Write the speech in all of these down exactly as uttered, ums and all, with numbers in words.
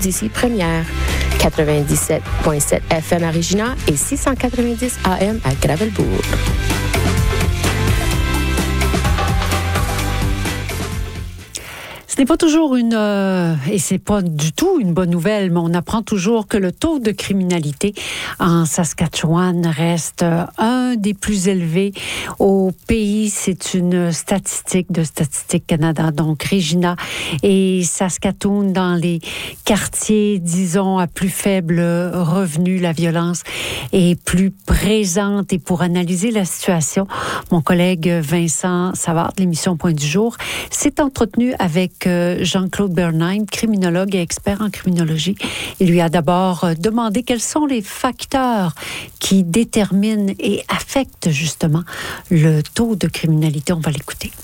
d'ici première. quatre-vingt-dix-sept virgule sept F M à Regina et six cent quatre-vingt-dix A M à Gravelbourg. Ce n'est pas toujours une, euh, et c'est pas du tout une bonne nouvelle, mais on apprend toujours que le taux de criminalité en Saskatchewan reste un des plus élevés au pays. C'est une statistique de Statistique Canada. Donc, Regina et Saskatoon, dans les quartiers, disons, à plus faible revenu, la violence est plus présente. Et pour analyser la situation, mon collègue Vincent Savard de l'émission Point du jour s'est entretenu avec Jean-Claude Bernheim, criminologue et expert en criminologie. Il lui a d'abord demandé quels sont les facteurs qui déterminent et affectent justement le taux de criminalité. On va l'écouter.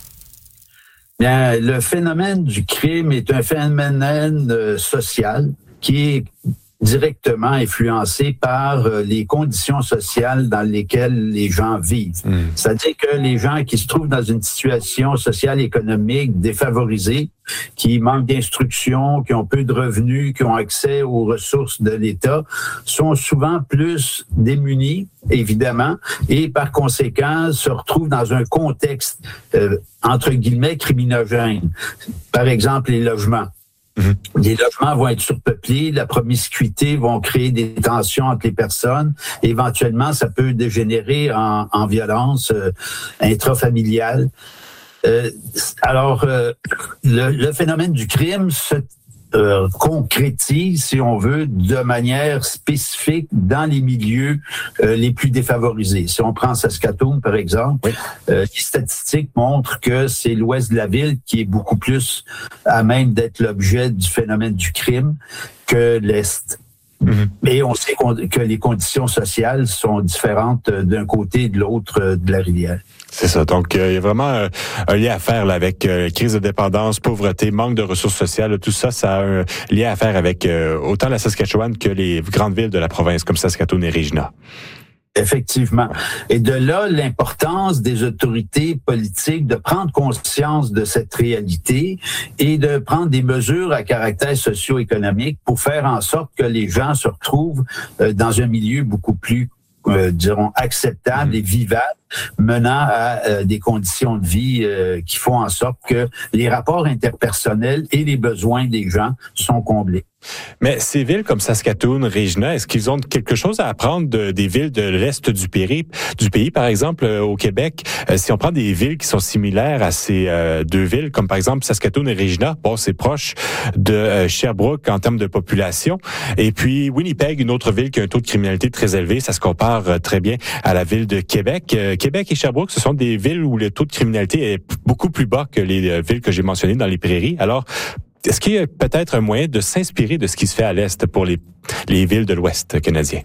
Bien, le phénomène du crime est un phénomène euh, social qui est directement influencé par euh, les conditions sociales dans lesquelles les gens vivent. Mmh. C'est-à-dire que les gens qui se trouvent dans une situation sociale économique défavorisée, qui manquent d'instruction, qui ont peu de revenus, qui ont accès aux ressources de l'État, sont souvent plus démunis, évidemment, et par conséquent se retrouvent dans un contexte, euh, entre guillemets, criminogène. Par exemple, les logements. Mmh. Les logements vont être surpeuplés, la promiscuité vont créer des tensions entre les personnes. Et éventuellement, ça peut dégénérer en, en violence euh, intrafamiliale. Euh, alors, euh, le, le phénomène du crime se euh, concrétise, si on veut, de manière spécifique dans les milieux euh, les plus défavorisés. Si on prend Saskatoon, par exemple, oui. euh, les statistiques montrent que c'est l'ouest de la ville qui est beaucoup plus à même d'être l'objet du phénomène du crime que l'est. Mm-hmm. Mais on sait qu'on, que les conditions sociales sont différentes d'un côté et de l'autre de la rivière. C'est ça. Donc, il euh, y a vraiment euh, un lien à faire là, avec euh, crise de dépendance, pauvreté, manque de ressources sociales. Tout ça, ça a un lien à faire avec euh, autant la Saskatchewan que les grandes villes de la province, comme Saskatoon et Regina. Effectivement. Et de là, l'importance des autorités politiques de prendre conscience de cette réalité et de prendre des mesures à caractère socio-économique pour faire en sorte que les gens se retrouvent euh, dans un milieu beaucoup plus, euh, dirons, acceptable et vivable, menant à euh, des conditions de vie euh, qui font en sorte que les rapports interpersonnels et les besoins des gens sont comblés. Mais ces villes comme Saskatoon, Regina, est-ce qu'ils ont quelque chose à apprendre de, des villes de l'Est du pays? Du pays, par exemple, euh, au Québec, euh, si on prend des villes qui sont similaires à ces euh, deux villes, comme par exemple Saskatoon et Regina, bon, c'est proche de euh, Sherbrooke en termes de population. Et puis Winnipeg, une autre ville qui a un taux de criminalité très élevé, ça se compare euh, très bien à la ville de Québec. Euh, Québec et Sherbrooke, ce sont des villes où le taux de criminalité est beaucoup plus bas que les euh, villes que j'ai mentionnées dans les prairies. Alors, est-ce qu'il y a peut-être un moyen de s'inspirer de ce qui se fait à l'Est pour les, les villes de l'Ouest canadien?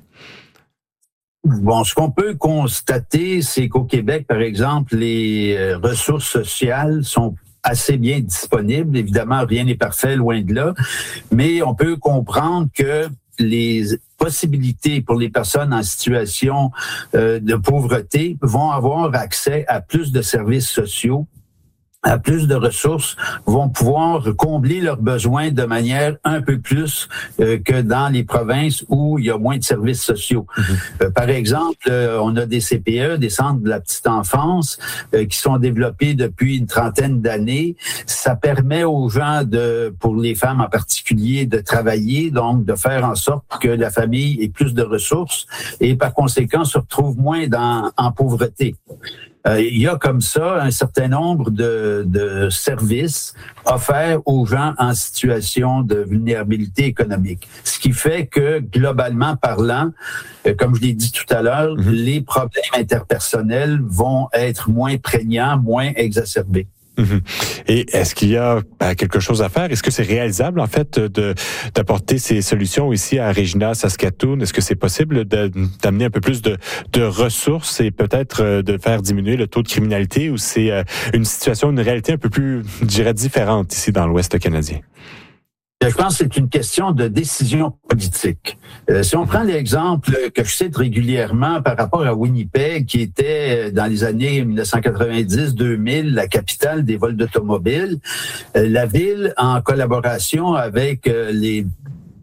Bon, ce qu'on peut constater, c'est qu'au Québec, par exemple, les ressources sociales sont assez bien disponibles. Évidemment, rien n'est parfait, loin de là. Mais on peut comprendre que les possibilités pour les personnes en situation euh, de pauvreté vont avoir accès à plus de services sociaux, à plus de ressources, vont pouvoir combler leurs besoins de manière un peu plus euh, que dans les provinces où il y a moins de services sociaux. Mm-hmm. Euh, par exemple, euh, on a des C P E, des centres de la petite enfance, euh, qui sont développés depuis une trentaine d'années. Ça permet aux gens, de, pour les femmes en particulier, de travailler, donc de faire en sorte que la famille ait plus de ressources et par conséquent se retrouve moins dans, en pauvreté. Euh, il y a comme ça un certain nombre de, de services offerts aux gens en situation de vulnérabilité économique. Ce qui fait que, globalement parlant, euh, comme je l'ai dit tout à l'heure, mm-hmm. les problèmes interpersonnels vont être moins prégnants, moins exacerbés. Mmh. Et est-ce qu'il y a ben, quelque chose à faire? Est-ce que c'est réalisable, en fait, de d'apporter ces solutions ici à Regina, Saskatoon? Est-ce que c'est possible de, d'amener un peu plus de, de ressources et peut-être de faire diminuer le taux de criminalité, ou c'est une situation, une réalité un peu plus, je dirais, différente ici dans l'Ouest canadien? Je pense que c'est une question de décision politique. Euh, si on prend l'exemple que je cite régulièrement par rapport à Winnipeg, qui était dans les années dix-neuf cent quatre-vingt-dix deux mille la capitale des vols d'automobiles, euh, la ville, en collaboration avec euh, les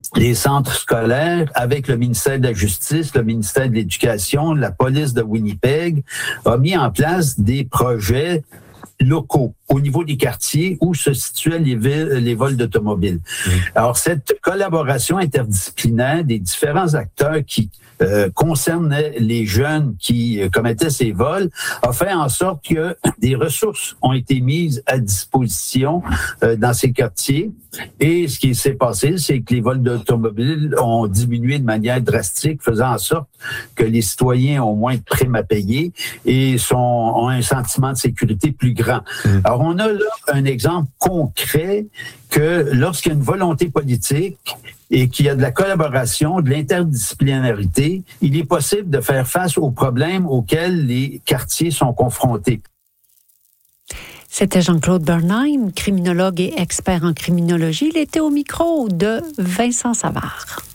les centres scolaires, avec le ministère de la Justice, le ministère de l'Éducation, la police de Winnipeg, a mis en place des projets locaux au niveau des quartiers où se situaient les, les vols d'automobiles. Mmh. Alors, cette collaboration interdisciplinaire des différents acteurs qui euh, concernaient les jeunes qui euh, commettaient ces vols a fait en sorte que des ressources ont été mises à disposition euh, dans ces quartiers. Et ce qui s'est passé, c'est que les vols d'automobiles ont diminué de manière drastique, faisant en sorte que les citoyens ont moins de primes à payer et sont, ont un sentiment de sécurité plus grand. Mmh. Alors, on a là un exemple concret que lorsqu'il y a une volonté politique et qu'il y a de la collaboration, de l'interdisciplinarité, il est possible de faire face aux problèmes auxquels les quartiers sont confrontés. C'était Jean-Claude Bernheim, criminologue et expert en criminologie. Il était au micro de Vincent Savard.